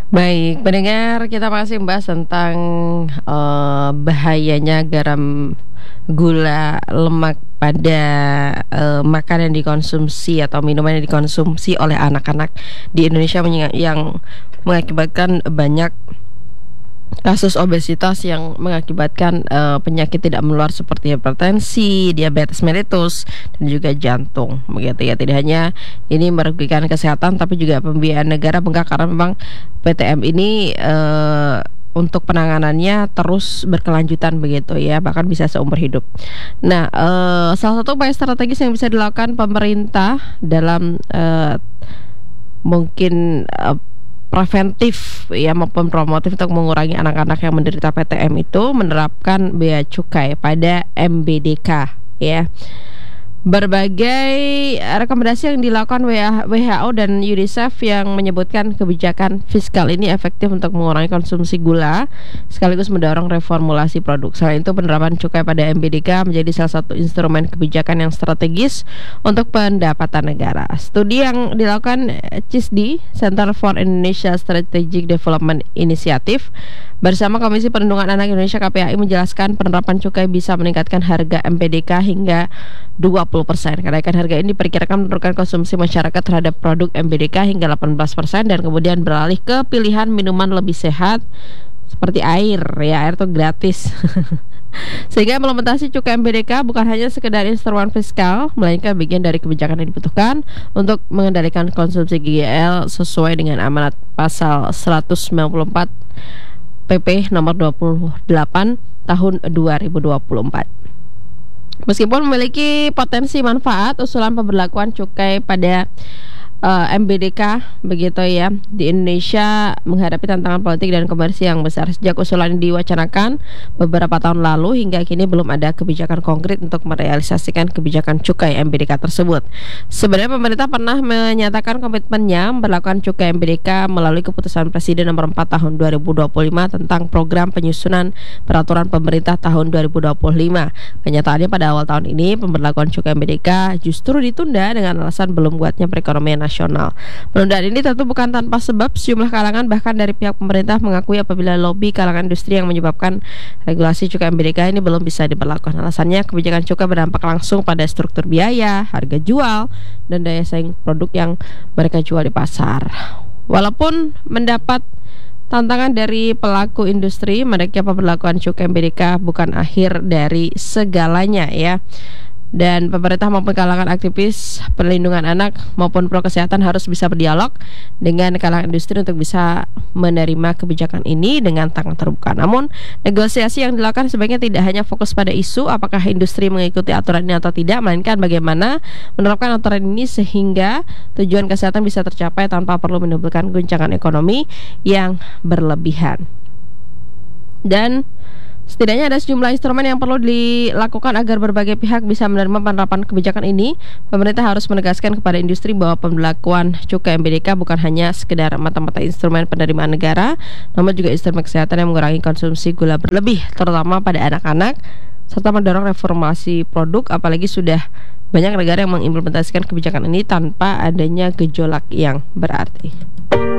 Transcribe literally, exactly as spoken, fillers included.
Baik, pendengar, kita masih membahas tentang uh, bahayanya garam, gula, lemak pada uh, makanan yang dikonsumsi atau minuman yang dikonsumsi oleh anak-anak di Indonesia menye- yang mengakibatkan banyak kasus obesitas yang mengakibatkan uh, penyakit tidak menular seperti hipertensi, diabetes mellitus, dan juga jantung. Begitu ya, tidak hanya ini merugikan kesehatan, tapi juga pembiayaan negara bengkak karena memang P T M ini uh, untuk penanganannya terus berkelanjutan begitu ya, bahkan bisa seumur hidup. Nah, uh, salah satu upaya strategis yang bisa dilakukan pemerintah dalam uh, mungkin uh, preventif ya maupun promotif untuk mengurangi anak-anak yang menderita P T M itu menerapkan bea cukai pada M B D K ya. Berbagai rekomendasi yang dilakukan W H O dan UNICEF yang menyebutkan kebijakan fiskal ini efektif untuk mengurangi konsumsi gula sekaligus mendorong reformulasi produk. Selain itu, penerapan cukai pada M B D K menjadi salah satu instrumen kebijakan yang strategis untuk pendapatan negara. Studi yang dilakukan C I S D, Center for Indonesia Strategic Development Initiative, bersama Komisi Perlindungan Anak Indonesia K P A I menjelaskan penerapan cukai bisa meningkatkan harga M B D K hingga dua puluh persen. Kenaikan harga ini diperkirakan menurunkan konsumsi masyarakat terhadap produk M B D K hingga delapan belas persen dan kemudian beralih ke pilihan minuman lebih sehat seperti air. Ya, air itu gratis. Sehingga implementasi cukai M B D K bukan hanya sekedar instrumen fiskal, melainkan bagian dari kebijakan yang dibutuhkan untuk mengendalikan konsumsi G L sesuai dengan amanat pasal seratus sembilan puluh empat P P nomor dua puluh delapan tahun dua ribu dua puluh empat. Meskipun memiliki potensi manfaat, usulan pemberlakuan cukai pada uh, M B D K begitu ya di Indonesia menghadapi tantangan politik dan komersi yang besar. Sejak usulan diwacanakan beberapa tahun lalu hingga kini belum ada kebijakan konkret untuk merealisasikan kebijakan cukai M B D K tersebut. Sebenarnya pemerintah pernah menyatakan komitmennya memperlakukan cukai M B D K melalui keputusan Presiden nomor empat tahun dua ribu dua puluh lima tentang program penyusunan peraturan pemerintah tahun dua ribu dua puluh lima. Kenyataannya pada awal tahun ini pemberlakuan cukai M B D K justru ditunda dengan alasan belum kuatnya perekonomian nasional. Penundaan ini tentu bukan tanpa sebab. Sejumlah kalangan bahkan dari pihak pemerintah mengakui apabila lobi kalangan industri yang menyebabkan regulasi cukai M B D K ini belum bisa diberlakukan. Alasannya kebijakan cukai berdampak langsung pada struktur biaya, harga jual, dan daya saing produk yang mereka jual di pasar. Walaupun mendapat tantangan dari pelaku industri, mereka pemberlakuan cukai M B D K bukan akhir dari segalanya ya. Dan pemerintah maupun kalangan aktivis perlindungan anak maupun pro kesehatan harus bisa berdialog dengan kalangan industri untuk bisa menerima kebijakan ini dengan tangan terbuka. Namun negosiasi yang dilakukan sebaiknya tidak hanya fokus pada isu apakah industri mengikuti aturan ini atau tidak, melainkan bagaimana menerapkan aturan ini sehingga tujuan kesehatan bisa tercapai tanpa perlu menimbulkan guncangan ekonomi yang berlebihan. Dan setidaknya ada sejumlah instrumen yang perlu dilakukan agar berbagai pihak bisa menerima penerapan kebijakan ini. Pemerintah harus menegaskan kepada industri bahwa pemberlakuan cukai M B D K bukan hanya sekedar mata-mata instrumen penerimaan negara, namun juga instrumen kesehatan yang mengurangi konsumsi gula berlebih, terutama pada anak-anak, serta mendorong reformasi produk, apalagi sudah banyak negara yang mengimplementasikan kebijakan ini tanpa adanya gejolak yang berarti.